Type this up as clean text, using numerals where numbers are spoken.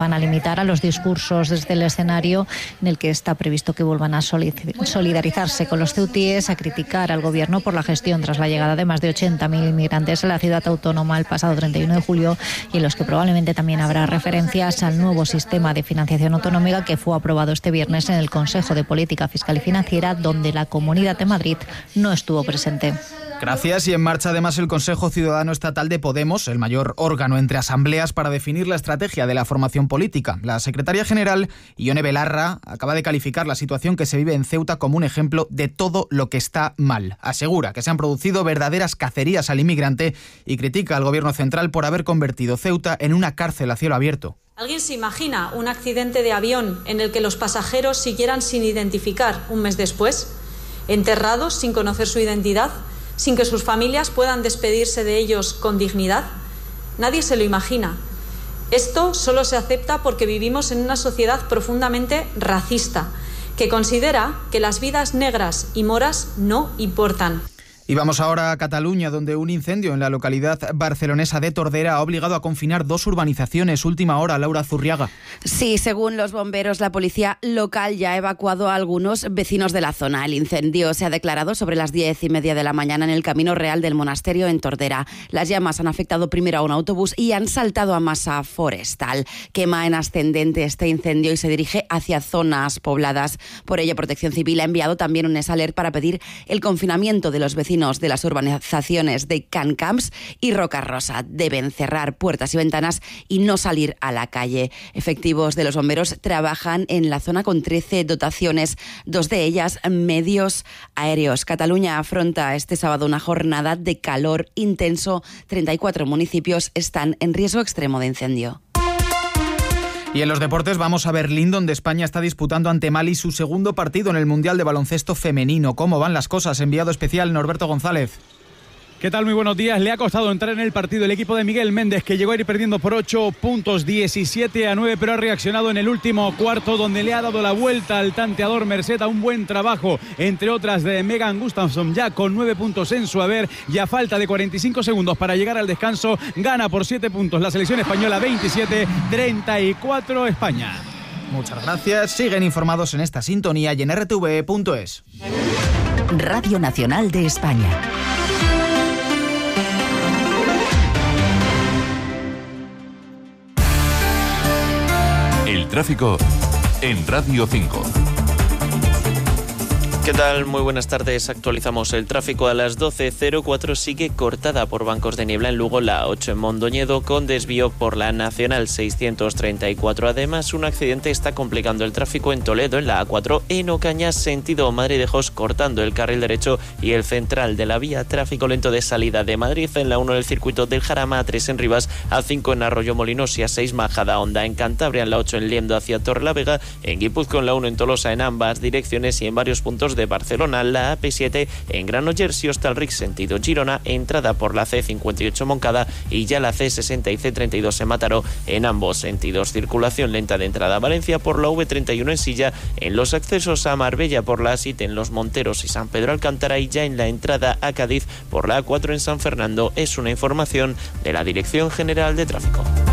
van a limitar a los discursos desde el escenario, en el que está previsto que vuelvan a solidarizarse con los ceutíes, a criticar al gobierno por la gestión tras la llegada de más de 80.000 inmigrantes a la ciudad autónoma el pasado 31 de julio, y en los que probablemente también habrá referencias al nuevo sistema de financiación autonómica que fue aprobado este viernes en el Consejo de Política Fiscal y Financiera, donde la Comunidad de Madrid no estuvo presente. Gracias. Y en marcha además el Consejo Ciudadano Estatal de Podemos, el mayor órgano entre asambleas para definir la estrategia de la formación política. La secretaria general, Ione Belarra, acaba de calificar la situación que se vive en Ceuta como un ejemplo de todo lo que está mal. Asegura que se han producido verdaderas cacerías al inmigrante y critica al gobierno central por haber convertido Ceuta en una cárcel a cielo abierto. ¿Alguien se imagina un accidente de avión en el que los pasajeros siguieran sin identificar un mes después, enterrados sin conocer su identidad, sin que sus familias puedan despedirse de ellos con dignidad? Nadie se lo imagina. Esto solo se acepta porque vivimos en una sociedad profundamente racista, que considera que las vidas negras y moras no importan. Y vamos ahora a Cataluña, donde un incendio en la localidad barcelonesa de Tordera ha obligado a confinar 2 urbanizaciones. Última hora, Laura Zurriaga. Sí, según los bomberos, la policía local ya ha evacuado a algunos vecinos de la zona. El incendio se ha declarado sobre las 10:30 de la mañana en el Camino Real del Monasterio en Tordera. Las llamas han afectado primero a un autobús y han saltado a masa forestal. Quema en ascendente este incendio y se dirige hacia zonas pobladas. Por ello, Protección Civil ha enviado también un alert para pedir el confinamiento de los vecinos de las urbanizaciones de Can Camps y Roca Rosa. Deben cerrar puertas y ventanas y no salir a la calle. Efectivos de los bomberos trabajan en la zona con 13 dotaciones, 2 de ellas medios aéreos. Cataluña afronta este sábado una jornada de calor intenso. 34 municipios están en riesgo extremo de incendio. Y en los deportes vamos a Berlín, donde España está disputando ante Mali su segundo partido en el Mundial de Baloncesto Femenino. ¿Cómo van las cosas? Enviado especial Norberto González. ¿Qué tal? Muy buenos días. Le ha costado entrar en el partido el equipo de Miguel Méndez, que llegó a ir perdiendo por 8 puntos, 17-9, pero ha reaccionado en el último cuarto, donde le ha dado la vuelta al tanteador Merced. A un buen trabajo, entre otras, de Megan Gustafsson, ya con 9 puntos en su haber, y a falta de 45 segundos para llegar al descanso, gana por 7 puntos la selección española. 27-34 España. Muchas gracias. Siguen informados en esta sintonía y en rtve.es. Radio Nacional de España. El tráfico en Radio 5. ¿Qué tal? Muy buenas tardes. Actualizamos el tráfico a las 12:04. Sigue cortada por bancos de niebla en Lugo la 8 en Mondoñedo, con desvío por la Nacional 634. Además, un accidente está complicando el tráfico en Toledo, en la A4, en Ocaña, sentido Madrid-Dejos, cortando el carril derecho y el central de la vía. Tráfico lento de salida de Madrid en la 1 del circuito del Jarama, A3 en Rivas, A5 en Arroyomolinos y A6 Majada Honda en Cantabria, en la 8 en Liendo hacia Torrelavega, en Guipúzcoa en la 1 en Tolosa en ambas direcciones, y en varios puntos de Barcelona, la AP7 en Granollers y Hostalric sentido Girona, entrada por la C58 Moncada y ya la C60 y C32 en Mataró en ambos sentidos. Circulación lenta de entrada a Valencia por la V31 en Silla, en los accesos a Marbella por la A7 en Los Monteros y San Pedro Alcántara, y ya en la entrada a Cádiz por la A4 en San Fernando. Es una información de la Dirección General de Tráfico.